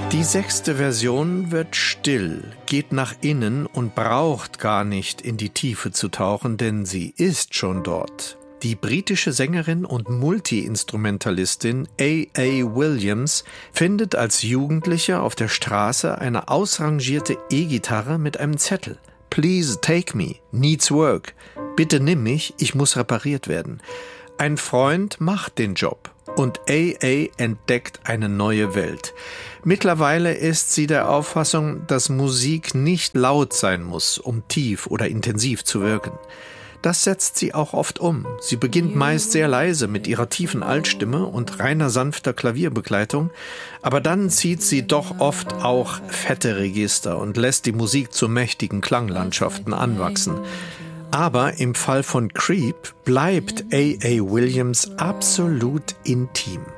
Die 6. Version wird still, geht nach innen und braucht gar nicht in die Tiefe zu tauchen, denn sie ist schon dort. Die britische Sängerin und Multi-Instrumentalistin A.A. Williams findet als Jugendliche auf der Straße eine ausrangierte E-Gitarre mit einem Zettel. Please take me, needs work. Bitte nimm mich, ich muss repariert werden. Ein Freund macht den Job. Und A.A. entdeckt eine neue Welt. Mittlerweile ist sie der Auffassung, dass Musik nicht laut sein muss, um tief oder intensiv zu wirken. Das setzt sie auch oft um. Sie beginnt meist sehr leise mit ihrer tiefen Altstimme und reiner sanfter Klavierbegleitung, aber dann zieht sie doch oft auch fette Register und lässt die Musik zu mächtigen Klanglandschaften anwachsen. Aber im Fall von Creep bleibt A.A. Williams absolut intim.